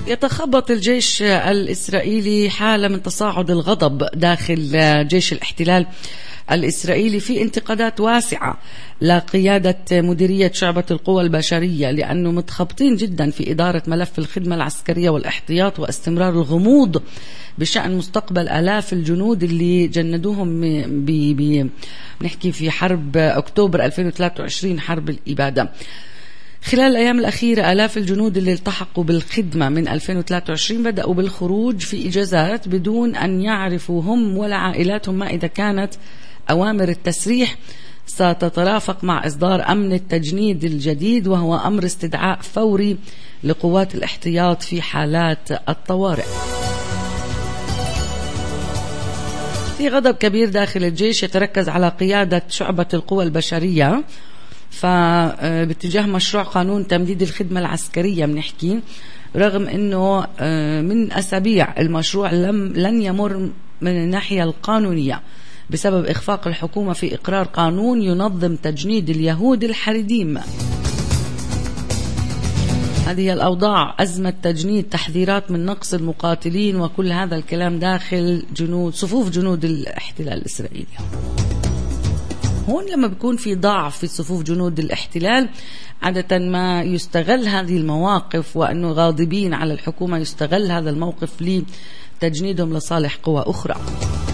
يتخبط الجيش الإسرائيلي حالة من تصاعد الغضب داخل جيش الاحتلال الإسرائيلي في انتقادات واسعة لقيادة مديرية شعبة القوى البشرية، لأنه متخبطين جدا في إدارة ملف الخدمة العسكرية والاحتياط واستمرار الغموض بشأن مستقبل آلاف الجنود اللي جندوهم بنحكي في حرب أكتوبر 2023 حرب الإبادة. خلال الأيام الأخيرة آلاف الجنود اللي التحقوا بالخدمة من 2023 بدأوا بالخروج في إجازات بدون أن يعرفوا هم ولا عائلاتهم ما إذا كانت أوامر التسريح ستترافق مع إصدار أمن التجنيد الجديد، وهو أمر استدعاء فوري لقوات الاحتياط في حالات الطوارئ. في غضب كبير داخل الجيش يتركز على قيادة شعبة القوى البشرية فباتجاه مشروع قانون تمديد الخدمة العسكرية بنحكي، رغم أنه من أسابيع المشروع لن يمر من الناحية القانونية بسبب إخفاق الحكومة في إقرار قانون ينظم تجنيد اليهود الحريديم. هذه الأوضاع، أزمة تجنيد، تحذيرات من نقص المقاتلين، وكل هذا الكلام داخل صفوف جنود الاحتلال الإسرائيلي. هون لما بيكون في ضعف في صفوف جنود الاحتلال عادة ما يستغل هذه المواقف، وأنه غاضبين على الحكومة يستغل هذا الموقف لتجنيدهم لصالح قوى أخرى.